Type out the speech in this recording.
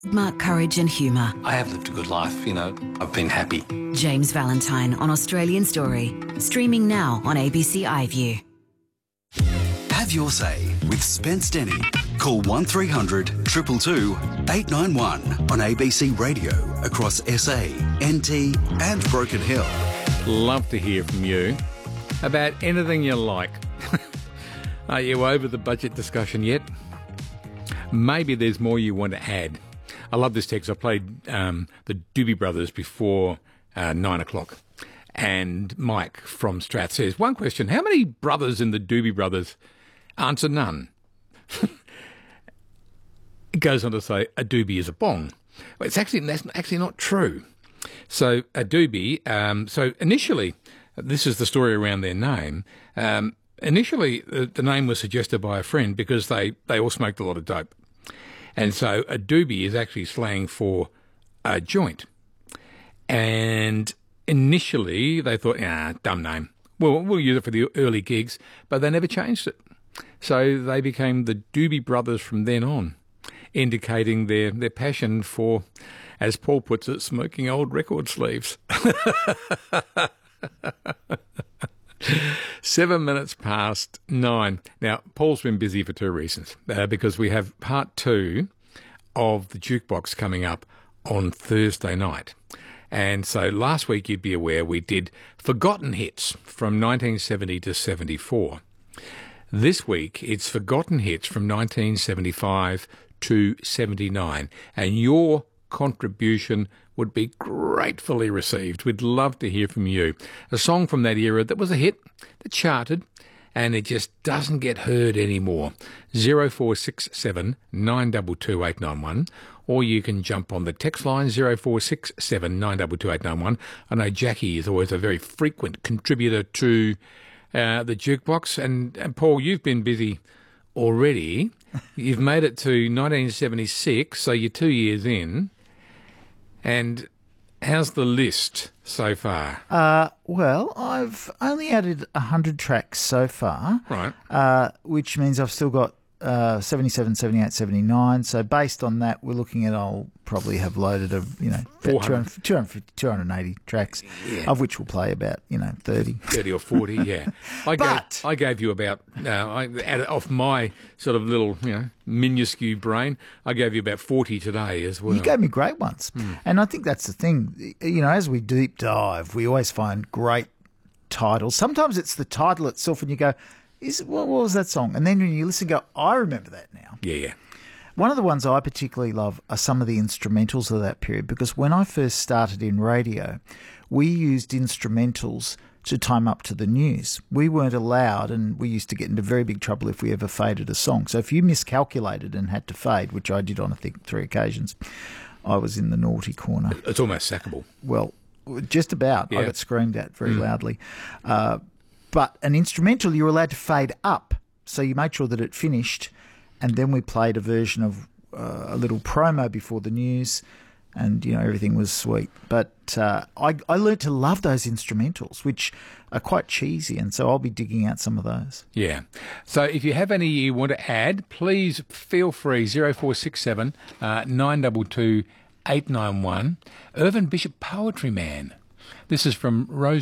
Mark, courage and humour. I have lived a good life, I've been happy. James Valentine on Australian Story. Streaming now on ABC iView. Have your say with Spence Denny. Call 1300 222 891 on ABC Radio across SA, NT and Broken Hill. Love to hear from you about anything you like. Are you over the budget discussion yet? Maybe there's more you want to add. I love this text. I played the Doobie Brothers before 9 o'clock. And Mike from Strath says, one question, how many brothers in the Doobie Brothers? Answer, none. It goes on to say, a doobie is a bong. Well, that's actually not true. So a doobie, so initially, this is the story around their name. Initially, the name was suggested by a friend because they all smoked a lot of dope. And so a doobie is actually slang for a joint. And initially they thought, dumb name. Well, we'll use it for the early gigs, but they never changed it. So they became the Doobie Brothers from then on, indicating their passion for, as Paul puts it, smoking old record sleeves. 7 minutes past 9. Now, Paul's been busy for two reasons. Because we have part 2 of the Jukebox coming up on Thursday night. And so last week, you'd be aware, we did Forgotten Hits from 1970 to 74. This week, it's Forgotten Hits from 1975 to 79. And your contribution would be gratefully received. We'd love to hear from you. A song from that era that was a hit, that charted, and it just doesn't get heard anymore. 0467 922 891, or you can jump on the text line 0467 922 891. I know Jackie is always a very frequent contributor to the Jukebox, and Paul, you've been busy already. You've made it to 1976, so you're 2 years in. And how's the list so far? Well, I've only added 100 tracks so far. Right. Which means I've still got 77, 78, 79. So based on that, we're looking at I'll probably have loaded of 280 tracks, of which we'll play about 30 or 40. Yeah, I gave you about off my sort of little minuscule brain. I gave you about 40 today as well. You gave me great ones, and I think that's the thing. As we deep dive, we always find great titles. Sometimes it's the title itself, and you go, what was that song? And then when you listen, go, I remember that now. Yeah. One of the ones I particularly love are some of the instrumentals of that period, because when I first started in radio, we used instrumentals to time up to the news. We weren't allowed, and we used to get into very big trouble if we ever faded a song. So if you miscalculated and had to fade, which I did on, I think, 3 occasions, I was in the naughty corner. It's almost sackable. Well, just about. Yeah. I got screamed at very loudly. But an instrumental, you were allowed to fade up. So you made sure that it finished, and then we played a version of a little promo before the news, and, everything was sweet. But I learned to love those instrumentals, which are quite cheesy, and so I'll be digging out some of those. Yeah. So if you have any you want to add, please feel free, 0467 922 891. Irvin Bishop Poetry Man. This is from Rose